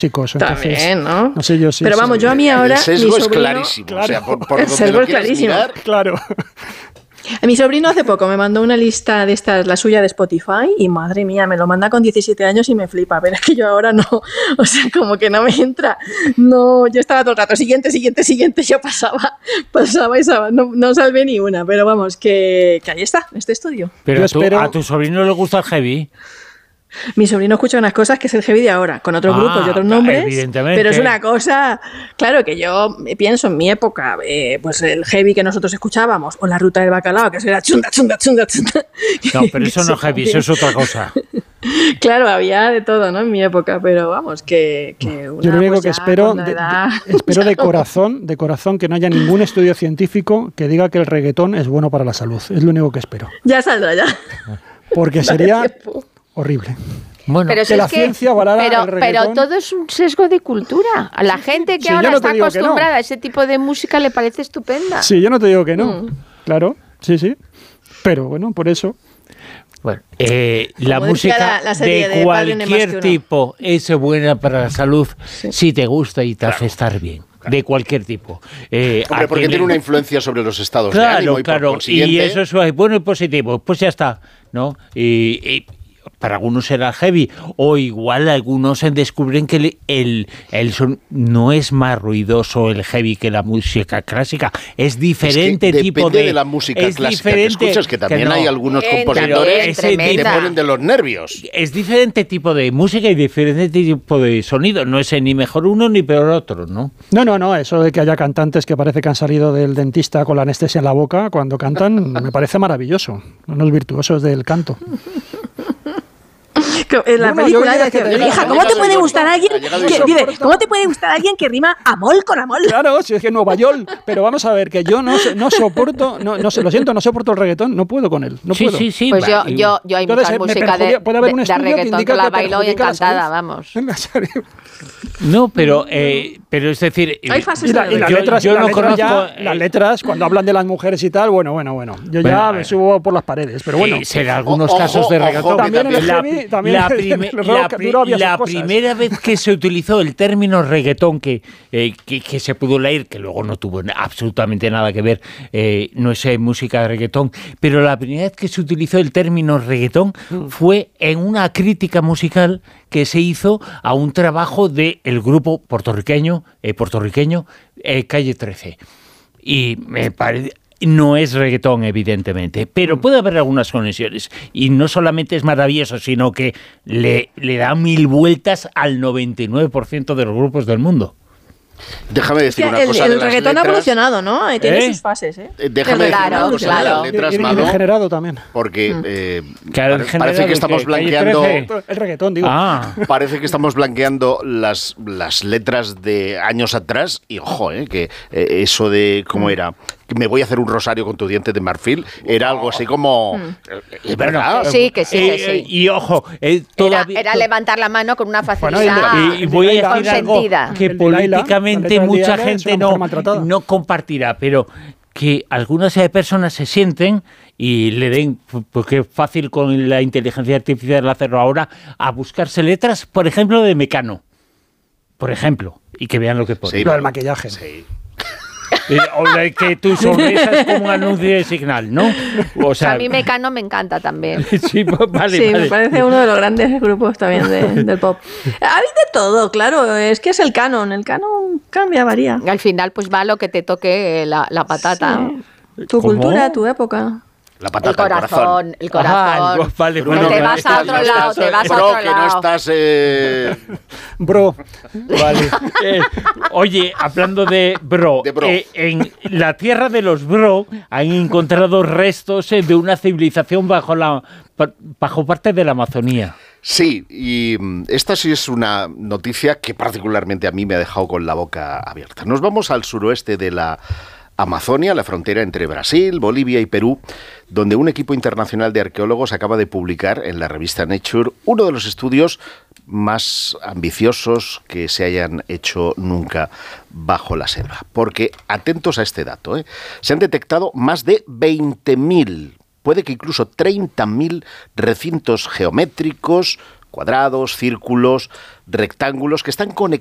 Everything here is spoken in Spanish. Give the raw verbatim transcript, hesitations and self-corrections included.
chicos. Entonces, también, ¿no? No sé yo si... Pero vamos, si, yo a mí ahora... El sesgo mi sobrino, es clarísimo. Claro, o sea, por, por el donde sesgo lo es quieras clarísimo. mirar, Claro. A mi sobrino hace poco me mandó una lista de estas, la suya de Spotify, y madre mía, me lo manda con diecisiete años y me flipa, pero es que yo ahora no, o sea, como que no me entra, no, yo estaba todo el rato, siguiente, siguiente, siguiente, yo pasaba, pasaba y pasaba, no, no salvé ni una, pero vamos, que, que ahí está, este estudio. Pero Yo a tu, espero- a tu sobrino le gusta el heavy. Mi sobrino escucha unas cosas que es el heavy de ahora, con otros Ah, grupos y otros nombres, evidentemente. pero es una cosa, claro, que yo pienso en mi época, eh, pues el heavy que nosotros escuchábamos, o la ruta del bacalao, que eso era chunda, chunda, chunda, chunda. No, pero eso no es heavy, eso es otra cosa. Claro, había de todo, ¿no? En mi época, pero vamos, que, que una, Yo lo único pues que ya espero, con la de, edad, de- espero ya de no. corazón, de corazón, que no haya ningún estudio científico que diga que el reggaetón es bueno para la salud. Es lo único que espero. Ya saldrá, ya. Porque sería horrible. Bueno, Pero que si la es que- ciencia avalara pero, el reggaetón. pero todo es un sesgo de cultura. A la gente que sí, yo ahora no te está digo que no. acostumbrada a ese tipo de música le parece estupenda. Sí, yo no te digo que no. Mm. Claro, sí, sí. Pero bueno, por eso... bueno, eh, la Como decía música la- la serie de de Padre no hay más que cualquier uno. tipo es buena para la salud si te gusta y te hace estar bien. De cualquier tipo. Eh, hombre, a porque que tiene le- una influencia sobre los estados de Claro, ánimo y por claro. consiguiente... Y eso es bueno y positivo. Pues ya está, ¿no? Y, y para algunos será heavy. O igual algunos descubren que el, el, el son no es más ruidoso el heavy que la música clásica. Es diferente es que tipo depende de... de la música es clásica que diferente escuchas, que también no. hay algunos Bien, compositores también, ese que te tremenda. ponen de los nervios. Es diferente tipo de música y diferente tipo de sonido. No es ni mejor uno ni peor otro, ¿no? No, no, no, eso de que haya cantantes que parece que han salido del dentista con la anestesia en la boca cuando cantan, me parece maravilloso. Unos virtuosos del canto. En la Bueno, película yo decía, diría que- pero, hija, ha ¿cómo te llegado puede el gustar gordo, alguien ha llegado el que, gordo. dice, ¿cómo te puede gustar alguien que rima amol con amol? Claro, si es que Nueva York, pero vamos a ver, que yo no, so- no soporto, no, no sé, lo siento, no soporto el reggaetón, no puedo con él, no sí, puedo. sí, sí. Pues yo, va, y- yo, yo hay Entonces, mucha eh, me música de, perjudica- puede haber un de, de estudio que reggaetón indica que la que bailo y perjudica la encantada, salud. vamos. En serio. No, pero, eh, pero es decir... Hay fases Y, la- de y las Yo- letras, yo las no letras ya- conozco, eh, las letras, cuando hablan de las mujeres y tal, bueno, bueno, bueno, yo ya Bueno, me eh, subo por las paredes, pero bueno. Eh, será algunos Ojo, casos de ojo, reggaetón. que También en el la, heavy, también la en el prime- rock la pri- duro había sus la cosas. primera vez que se utilizó el término reggaetón, que, eh, que, que se pudo leer, que luego no tuvo absolutamente nada que ver, eh, no es eh, música de reggaetón, pero la primera vez que se utilizó el término reggaetón fue en una crítica musical que se hizo a un trabajo del grupo puertorriqueño, eh, puertorriqueño eh, Calle trece. Y me parece... No es reggaetón, evidentemente, pero puede haber algunas conexiones. Y no solamente es maravilloso, sino que le, le da mil vueltas al noventa y nueve por ciento de los grupos del mundo. Déjame decir una el, cosa el de las reggaetón ha letras. evolucionado, ¿no? Eh, Tiene ¿Eh? sus fases, ¿eh? Eh, Déjame decir Claro, una cosa claro. de las Y, letras, y- y Mado, degenerado también. porque eh, Claro, pare- en general, parece que estamos ¿qué? Calle blanqueando... trece. El reggaetón, digo. Ah, Parece que estamos blanqueando las, las letras de años atrás y ojo, eh, que eh, eso de cómo era, que me voy a hacer un rosario con tu diente de marfil, era algo así como... eh, Es verdad. Sí, que sí, Eh, que sí. eh, y ojo, eh, Era, todavía... era levantar la mano con una Bueno, facilidad Y, y voy a decir algo consentida. que El de Laila, políticamente la letra del mucha diario, es gente una no, mujer maltratada. no compartirá, pero que algunas eh, personas se sienten y le den, porque es fácil con la inteligencia artificial hacerlo ahora, a buscarse letras, por ejemplo, de Mecano. Por ejemplo, y que vean lo que pone. Sí, Lo del maquillaje. Sí. Eh, o de que tu sonrisa es como un anuncio de Signal, ¿no? O sea, a mí Mecano me encanta también. sí, pues, vale, Sí, vale. me parece uno de los grandes grupos también de- del pop. Hay de todo, claro, es que es el canon, el canon cambia, varía. Al final pues va lo que te toque la, la patata. Sí. Tu ¿Cómo? cultura, tu época. La El patata, el corazón. corazón, el corazón. Ah, el- vale, Bruno, vale. te que no vas a estás- otro no lado, estás- te vas a Bro, otro que no lado. estás... eh, Bro, Vale. Eh, oye, hablando de bro, De bro. eh, en la tierra de los bro han encontrado restos eh, de una civilización bajo la pa- bajo parte de la Amazonía. Sí, y mm, esta sí es una noticia que particularmente a mí me ha dejado con la boca abierta. Nos vamos al suroeste de la Amazonia, la frontera entre Brasil, Bolivia y Perú, donde un equipo internacional de arqueólogos acaba de publicar en la revista Nature uno de los estudios más ambiciosos que se hayan hecho nunca bajo la selva. Porque, atentos a este dato, ¿eh? Se han detectado más de veinte mil, puede que incluso treinta mil recintos geométricos cuadrados, círculos, rectángulos que están conectados